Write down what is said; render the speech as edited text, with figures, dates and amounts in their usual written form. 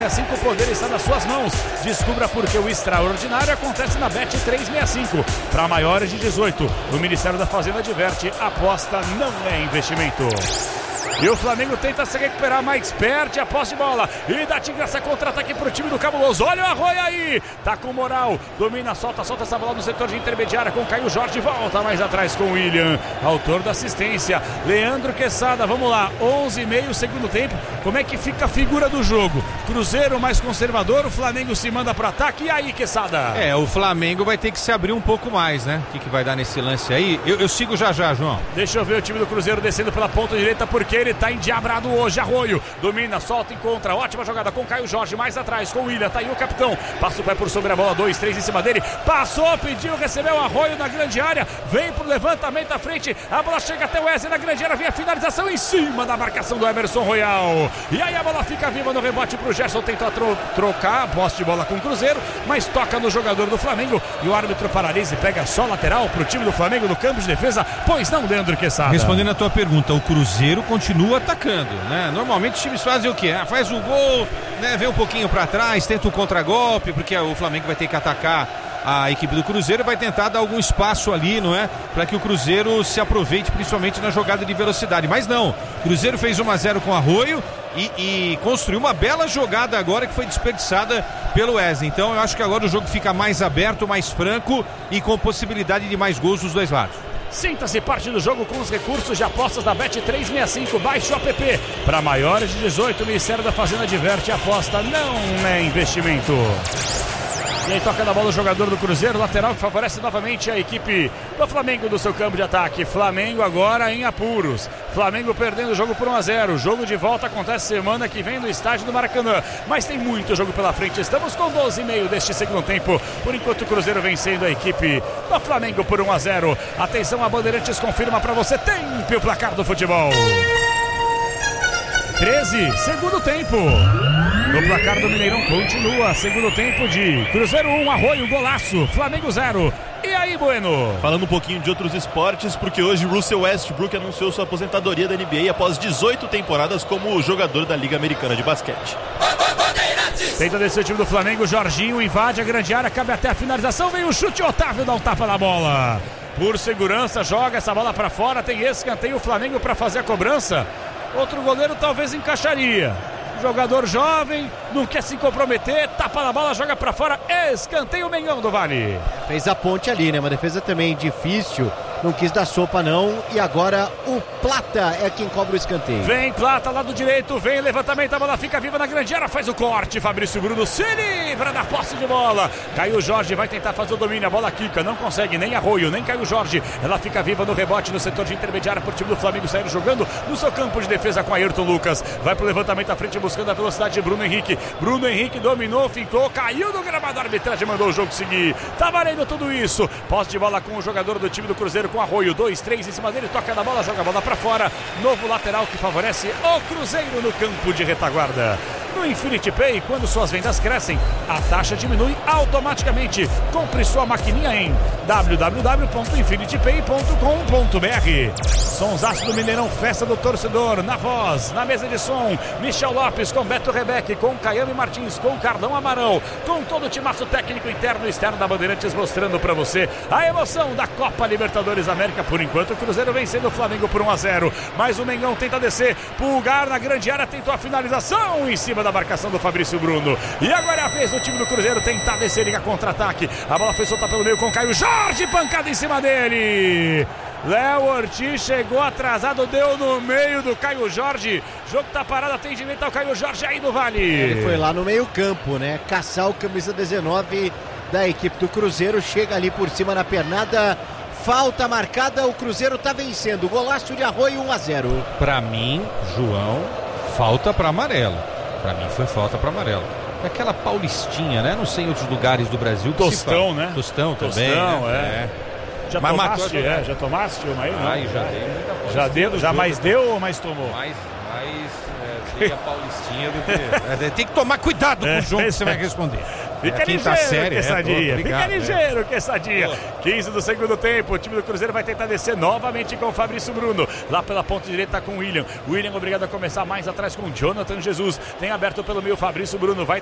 Assim que o poder está nas suas mãos. Descubra por que o extraordinário acontece na Bet365. Para maiores de 18, o Ministério da Fazenda adverte: aposta não é investimento. E o Flamengo tenta se recuperar, mais perde a posse de bola. E dá de graça contra-ataque pro time do Cabuloso. Olha o Arroio aí. Tá com moral. Domina, solta essa bola no setor de intermediária com Caio Jorge. Volta mais atrás com o William. Autor da assistência. Leandro Quesada. Vamos lá. 11:30 segundo tempo. Como é que fica a figura do jogo? Cruzeiro mais conservador. O Flamengo se manda pro ataque. E aí, Quesada? O Flamengo vai ter que se abrir um pouco mais, né? O que vai dar nesse lance aí? Eu sigo já, João. Deixa eu ver o time do Cruzeiro descendo pela ponta direita, porque ele tá endiabrado hoje. Arroio domina, solta, encontra, ótima jogada com Caio Jorge, mais atrás com o William, tá aí o capitão, passa o pé por sobre a bola, 2, 3 em cima dele, passou, pediu, recebeu o Arroio na grande área, vem pro levantamento à frente, a bola chega até o Wesley na grande área, vem a finalização em cima da marcação do Emerson Royal, e aí a bola fica viva no rebote pro Gerson, tentou trocar a posse de bola com o Cruzeiro, mas toca no jogador do Flamengo, e o árbitro paralisa e pega só lateral pro time do Flamengo no campo de defesa, pois não, Leandro Quesada? Respondendo a tua pergunta, o Cruzeiro continua atacando, né? Normalmente os times fazem o quê? Faz o gol, né? Vem um pouquinho para trás, tenta o contragolpe, porque o Flamengo vai ter que atacar a equipe do Cruzeiro, vai tentar dar algum espaço ali, não é? Para que o Cruzeiro se aproveite, principalmente na jogada de velocidade. Mas não, o Cruzeiro fez 1-0 com o Arroio e construiu uma bela jogada agora que foi desperdiçada pelo Wesley. Então eu acho que agora o jogo fica mais aberto, mais franco e com possibilidade de mais gols dos dois lados. Sinta-se parte do jogo com os recursos de apostas da Bet365. Baixe o app. Para maiores de 18, o Ministério da Fazenda adverte: aposta não é investimento. E aí toca na bola o jogador do Cruzeiro, lateral que favorece novamente a equipe do Flamengo do seu campo de ataque. Flamengo agora em apuros. Flamengo perdendo o jogo por 1-0. Jogo de volta acontece semana que vem no estádio do Maracanã. Mas tem muito jogo pela frente. Estamos com 12:30 deste segundo tempo. Por enquanto o Cruzeiro vencendo a equipe do Flamengo por 1-0. Atenção, a Bandeirantes confirma para você. Tempo o placar do futebol. 13, segundo tempo. O placar do Mineirão continua. Segundo tempo de Cruzeiro 1, Arroio, golaço. Flamengo 0. E aí, Bueno? Falando um pouquinho de outros esportes, porque hoje Russell Westbrook anunciou sua aposentadoria da NBA após 18 temporadas como jogador da Liga Americana de Basquete. Tenta descer o time do Flamengo, Jorginho invade a grande área, cabe até a finalização, vem o chute, Otávio dá um tapa na bola. Por segurança, joga essa bola pra fora, tem escanteio o Flamengo pra fazer a cobrança. Outro goleiro talvez encaixaria. Jogador jovem, não quer se comprometer, tapa na bola, joga pra fora, escanteio o Mengão do Vale. Fez a ponte ali, né? Uma defesa também difícil, não quis dar sopa não, e agora o Plata é quem cobra o escanteio. Vem Plata, lado direito, vem levantamento, a bola fica viva na grande área, faz o corte, Fabrício Bruno se livra da posse de bola. Caio Jorge vai tentar fazer o domínio, a bola quica, não consegue, nem Arroio, nem Caio Jorge. Ela fica viva no rebote, no setor de intermediária por time do Flamengo, saindo jogando no seu campo de defesa com Ayrton Lucas. Vai pro levantamento à frente, buscando a velocidade de Bruno Henrique. Bruno Henrique dominou, ficou, caiu no gramado, a arbitragem mandou o jogo seguir. Tá valendo tudo isso. Posse de bola com o jogador do time do Cruzeiro, com Arroio. 2, 3 em cima dele, toca na bola, joga a bola pra fora. Novo lateral que favorece o Cruzeiro no campo de retaguarda. No Infinity Pay, quando suas vendas crescem, a taxa diminui automaticamente. Compre sua maquininha em www.infinitypay.com.br. Sonsaço do Mineirão, festa do torcedor, na voz, na mesa de som, Michel Lopes, com Beto Rebeque, com Caiame Martins, com Carlão Amarão, com todo o timaço técnico interno e externo da Bandeirantes, mostrando pra você a emoção da Copa Libertadores América. Por enquanto o Cruzeiro vencendo o Flamengo por 1-0, mas o Mengão tenta descer, Pulgar na grande área, tentou a finalização em cima da marcação do Fabrício Bruno, e agora é a vez do time do Cruzeiro tentar descer em contra-ataque. A bola foi solta pelo meio com Caio Jorge, pancada em cima dele. Léo Ortiz chegou atrasado, deu no meio do Caio Jorge. Jogo tá parado, atendimento ao Caio Jorge aí do Vale. Ele foi lá no meio campo, né? Caçar o camisa 19 da equipe do Cruzeiro, chega ali por cima na pernada. Falta marcada, o Cruzeiro tá vencendo. Golaço de Arroio, 1-0. Pra mim, João, falta pra amarelo. Pra mim foi falta pra amarelo. Aquela paulistinha, né? Não sei em outros lugares do Brasil. Tostão, né? Tostão também. Tostão, né? Já mas tomaste, já tomaste uma aí? Ai, já dei muita paulistinha. Já deu, já mais deu ou mais tomou? Dei a paulistinha do que... Tem que tomar cuidado com o João que você vai responder. Fica ligeiro, Quesadinha. Fica ligeiro, Quesadinha. 15 do segundo tempo. O time do Cruzeiro vai tentar descer novamente com o Fabrício Bruno. Lá pela ponta direita com o William. William obrigado a começar mais atrás com o Jonathan Jesus. Tem aberto pelo meio o Fabrício Bruno. Vai